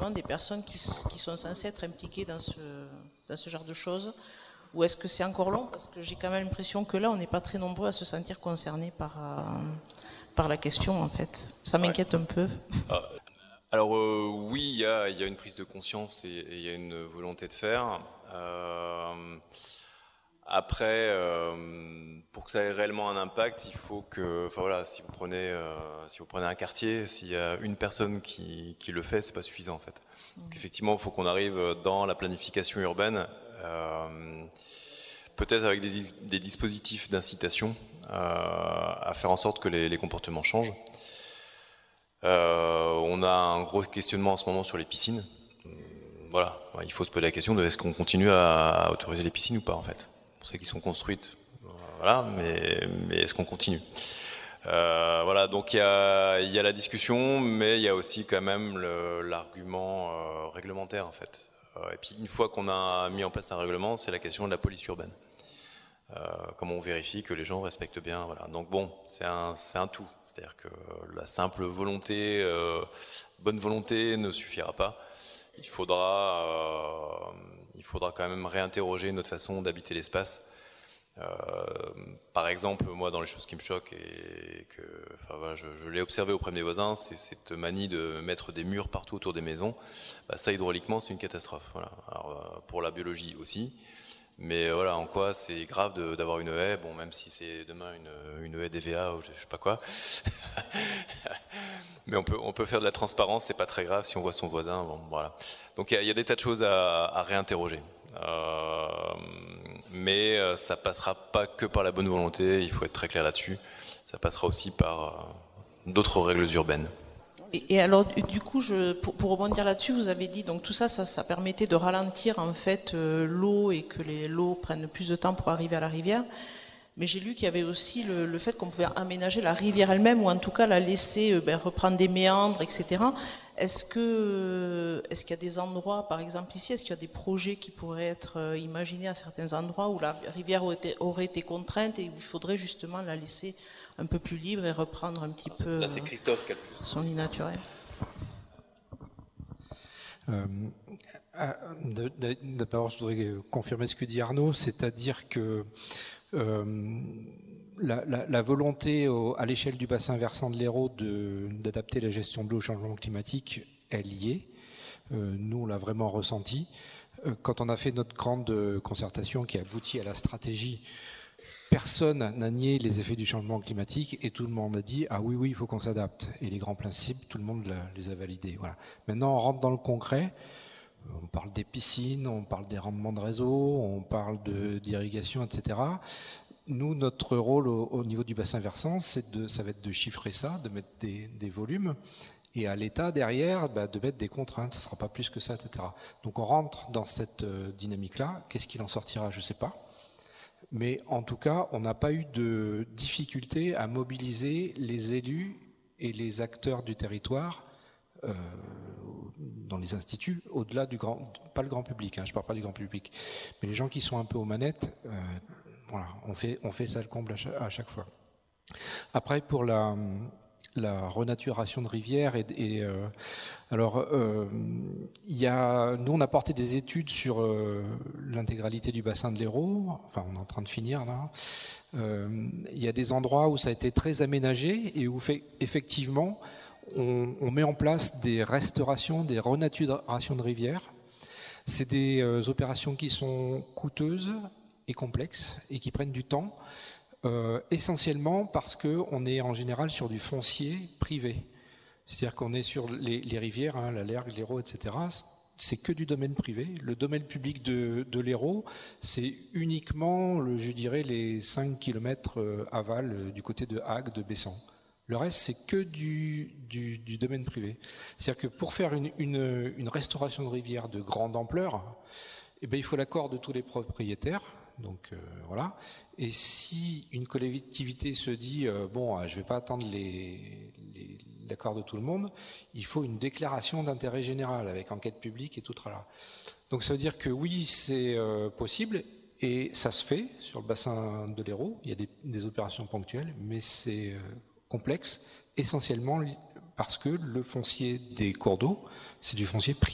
justement des personnes qui sont censées être impliquées dans ce genre de choses? Ou est-ce que c'est encore long? Parce que j'ai quand même l'impression que là, on n'est pas très nombreux à se sentir concernés par la question, en fait. Ça m'inquiète un peu. Alors oui, il y a une prise de conscience et il y a une volonté de faire. Après, pour que ça ait réellement un impact, il faut que, enfin voilà, si vous prenez un quartier, s'il y a une personne qui le fait, c'est pas suffisant en fait. Donc effectivement, il faut qu'on arrive dans la planification urbaine, peut-être avec des dispositifs d'incitation, à faire en sorte que les comportements changent. On a un gros questionnement en ce moment sur les piscines. Voilà, il faut se poser la question de est-ce qu'on continue à autoriser les piscines ou pas en fait. Pour celles qui sont construites, voilà, mais est-ce qu'on continue? Voilà, donc il y a la discussion, mais il y a aussi quand même l'argument réglementaire en fait. Et puis une fois qu'on a mis en place un règlement, c'est la question de la police urbaine. Comment on vérifie que les gens respectent bien, voilà. Donc bon, c'est un tout. C'est-à-dire que la simple volonté, bonne volonté ne suffira pas. Il faudra quand même réinterroger notre façon d'habiter l'espace. Par exemple, moi, dans les choses qui me choquent et que, enfin voilà, je l'ai observé auprès de mes voisins, c'est cette manie de mettre des murs partout autour des maisons. Bah, ça, hydrauliquement, c'est une catastrophe. Voilà. Alors, pour la biologie aussi. Mais voilà, en quoi c'est grave d'avoir une haie, bon, même si c'est demain une haie DVA ou je sais pas quoi. Mais on peut faire de la transparence, c'est pas très grave si on voit son voisin, bon, voilà. Donc il y a des tas de choses à réinterroger. Mais ça passera pas que par la bonne volonté, il faut être très clair là-dessus. Ça passera aussi par d'autres règles urbaines. Et alors, du coup, pour rebondir là-dessus, vous avez dit donc tout ça permettait de ralentir en fait l'eau et que l'eau prenne plus de temps pour arriver à la rivière. Mais j'ai lu qu'il y avait aussi le fait qu'on pouvait aménager la rivière elle-même ou en tout cas la laisser reprendre des méandres, etc. Est-ce qu'il y a des endroits, par exemple ici, est-ce qu'il y a des projets qui pourraient être imaginés à certains endroits où la rivière aurait été contrainte et où il faudrait justement la laisser un peu plus libre et reprendre un petit peu là, c'est Christophe qui a le plus. son lit naturel? D'abord, je voudrais confirmer ce que dit Arnaud, c'est-à-dire que la volonté à l'échelle du bassin versant de l'Hérault d'adapter la gestion de l'eau au changement climatique, elle y est. Nous, on l'a vraiment ressenti. Quand on a fait notre grande concertation qui a abouti à la stratégie, personne n'a nié les effets du changement climatique et tout le monde a dit « Ah oui, il faut qu'on s'adapte ». Et les grands principes, tout le monde les a validés. Voilà. Maintenant, on rentre dans le concret. On parle des piscines, on parle des rendements de réseau, on parle d'irrigation, etc. Nous, notre rôle au niveau du bassin versant, ça va être de chiffrer ça, de mettre des volumes, et à l'État, derrière, de mettre des contraintes. Ça ne sera pas plus que ça, etc. Donc on rentre dans cette dynamique-là. Qu'est-ce qu'il en sortira? Je ne sais pas. Mais en tout cas, on n'a pas eu de difficulté à mobiliser les élus et les acteurs du territoire dans les instituts, au-delà du pas le grand public, je ne parle pas du grand public, mais les gens qui sont un peu aux manettes, voilà, on fait ça le comble à chaque fois. Après, pour la renaturation de rivières, alors nous on a porté des études sur l'intégralité du bassin de l'Hérault, enfin on est en train de finir là. Il y a des endroits où ça a été très aménagé et où effectivement on met en place des restaurations, des renaturations de rivières. C'est des opérations qui sont coûteuses et complexes et qui prennent du temps, essentiellement parce qu'on est en général sur du foncier privé. C'est-à-dire qu'on est sur les rivières, la Lergue, l'Hérault, etc. C'est que du domaine privé. Le domaine public de l'Hérault, c'est uniquement, je dirais, les 5 km aval du côté de Agde, de Bessan. Le reste, c'est que du domaine privé. C'est-à-dire que pour faire une restauration de rivière de grande ampleur, il faut l'accord de tous les propriétaires. Donc voilà. Et si une collectivité se dit je ne vais pas attendre l'accord de tout le monde, il faut une déclaration d'intérêt général avec enquête publique et tout là. Donc ça veut dire que oui, c'est possible et ça se fait sur le bassin de l'Hérault. Il y a des opérations ponctuelles, mais c'est complexe, essentiellement parce que le foncier des cours d'eau, c'est du foncier privé.